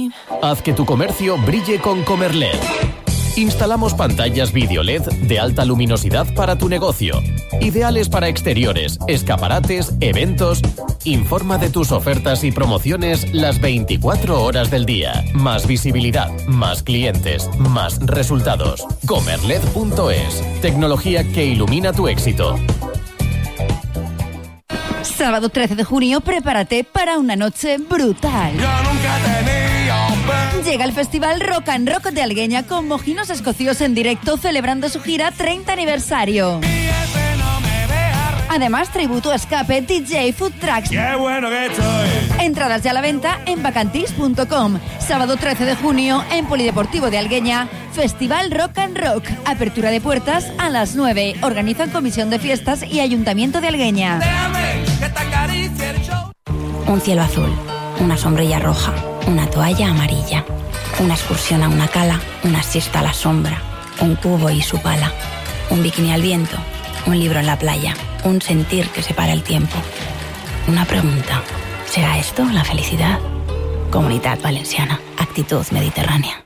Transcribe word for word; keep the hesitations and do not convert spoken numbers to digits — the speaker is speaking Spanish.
Haz que tu comercio brille con Comerled. Instalamos pantallas vídeo L E D de alta luminosidad para tu negocio, ideales para exteriores, escaparates, eventos. Informa de tus ofertas y promociones las veinticuatro horas del día. Más visibilidad, más clientes, más resultados. Comerled punto es. Tecnología que ilumina tu éxito. Sábado trece de junio, prepárate para una noche brutal. Yo nunca he tenido pe- Llega el Festival Rock and Rock de Algueña con Mojinos Escocios en directo celebrando su gira treinta aniversario. y ese no me deja. Además, tributo a Escape, D J, Food Trucks. Qué bueno que estoy. Entradas ya a la venta en bacantis punto com. Sábado trece de junio en Polideportivo de Algueña, Festival Rock and Rock. Apertura de puertas a las nueve. Organizan Comisión de Fiestas y Ayuntamiento de Algueña. Déjame que te acaricie el show. Un cielo azul, una sombrilla roja, una toalla amarilla, una excursión a una cala, una siesta a la sombra, un cubo y su pala, un bikini al viento, un libro en la playa, un sentir que separa el tiempo. Una pregunta, ¿será esto la felicidad? Comunidad Valenciana, actitud mediterránea.